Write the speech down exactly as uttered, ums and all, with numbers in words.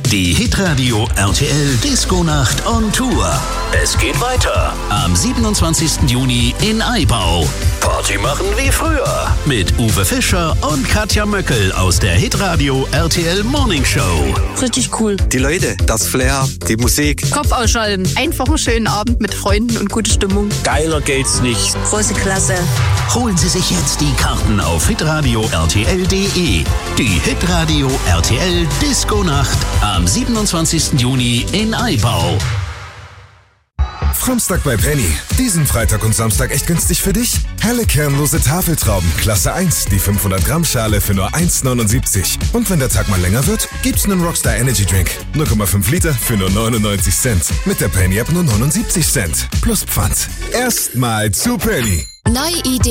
Die Hitradio R T L Disco-Nacht on Tour. Es geht weiter am siebenundzwanzigsten Juni in Aibau. Party machen wie früher mit Uwe Fischer und Katja Möckel aus der Hitradio R T L Morning Show. Richtig cool. Die Leute, das Flair, die Musik. Kopf ausschalten. Einfach einen schönen Abend mit Freunden und gute Stimmung. Geiler geht's nicht. Große Klasse. Holen Sie sich jetzt die Karten auf hitradio r t l punkt d e. Die Hitradio R T L Disco-Nacht am siebenundzwanzigsten Juni in Aibau. Samstag bei Penny. Diesen Freitag und Samstag echt günstig für dich? Helle kernlose Tafeltrauben, Klasse eins, die fünfhundert Gramm Schale für nur eins neunundsiebzig. Und wenn der Tag mal länger wird, gibt's einen Rockstar Energy Drink. null Komma fünf Liter für nur neunundneunzig Cent. Mit der Penny App nur neunundsiebzig Cent. Plus Pfand. Erstmal zu Penny. Neue Idee.